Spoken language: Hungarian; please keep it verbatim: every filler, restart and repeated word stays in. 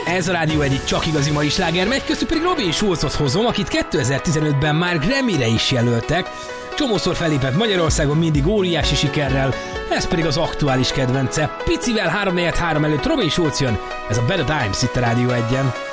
Ez a Rádió egy csak igazi mai sláger megy, köztük pedig Robin Schulzot hozom, akit kétezer-tizenötben már Grammy-re is jelöltek. Csomószor felépett Magyarországon, mindig óriási sikerrel, ez pedig az aktuális kedvence. Picivel három negyven három előtt Robin Schulz jön, ez a Better Times itt a Rádió egyen.